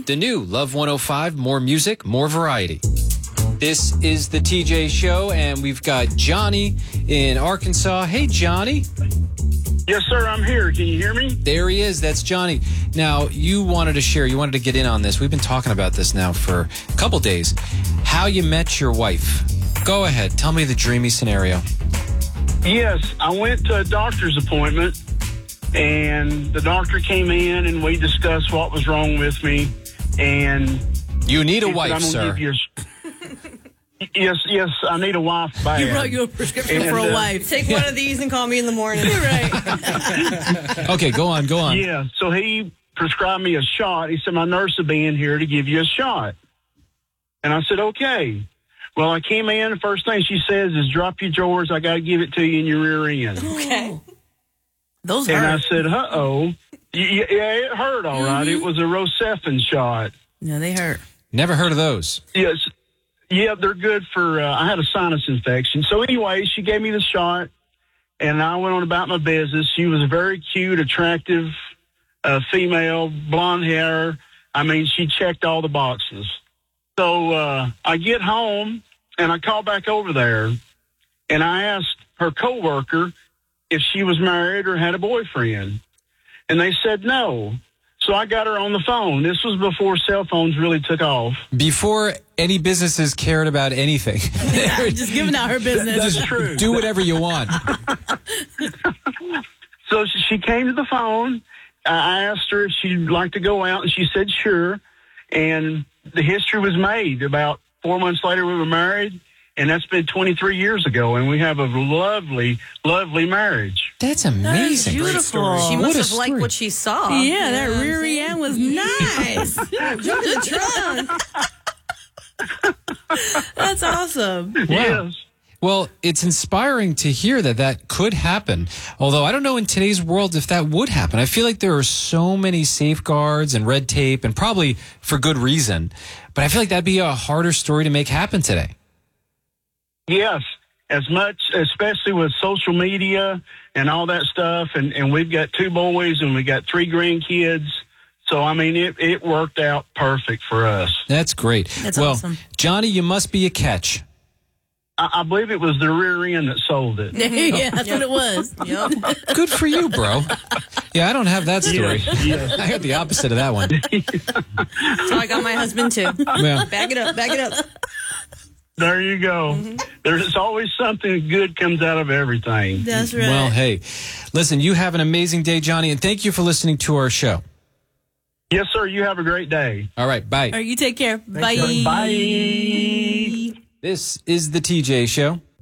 The new Love 105, more music, more variety. This is the TJ Show, and we've got Johnny in Arkansas. Hey, Johnny. Yes, sir, I'm here. Can you hear me? There he is. That's Johnny. Now, you wanted to get in on this. We've been talking about this now for a couple days. How you met your wife. Go ahead. Tell me the dreamy scenario. Yes, I went to a doctor's appointment, and the doctor came in, and we discussed what was wrong with me. And you need a wife, sir. Yes, I need a wife bad. You wrote you a prescription for a wife. Take one of these and call me in the morning. You're right. Okay, go on. Yeah, so he prescribed me a shot. He said, my nurse will be in here to give you a shot. And I said, okay. Well, I came in. The first thing she says is, drop your drawers. I got to give it to you in your rear end. Okay. Those hurt. And I said, uh-oh. Yeah, it hurt, all right. It was a Rocephin shot. Yeah, they hurt. Never heard of those. Yes. Yeah, they're good for, I had a sinus infection. So anyway, she gave me the shot, and I went on about my business. She was a very cute, attractive female, blonde hair. I mean, she checked all the boxes. So I get home, and I call back over there, and I asked her coworker if she was married or had a boyfriend. And they said no. So I got her on the phone. This was before cell phones really took off. Before any businesses cared about anything. Just giving out her business. That's true. Do whatever you want. So she came to the phone. I asked her if she'd like to go out, and she said sure. And the history was made. About 4 months later, we were married, and that's been 23 years ago, and we have a lovely, lovely marge. That's amazing. That's beautiful. She What must a have liked story. what she saw. Yeah, that rear end was nice. Jump the trunk. That's awesome. Wow. Yes. Well, it's inspiring to hear that could happen. Although I don't know in today's world if that would happen. I feel like there are so many safeguards and red tape, and probably for good reason. But I feel like that'd be a harder story to make happen today. Yes, as much, especially with social media and all that stuff. And we've got 2 boys and we got 3 grandkids. So, I mean, it worked out perfect for us. That's great. That's well, awesome. Johnny, you must be a catch. I believe it was the rear end that sold it. Yeah, that's what it was. Yep. Good for you, bro. Yeah, I don't have that story. Yes. I heard the opposite of that one. So I got my husband, too. Well, Back it up. Back it up. There you go. There's always something good comes out of everything. That's right. well, hey, listen, you have an amazing day, Johnny, and thank you for listening to our show. Yes, sir. You have a great day. All right, bye. All right, you take care. Bye. Bye. This is the TJ Show.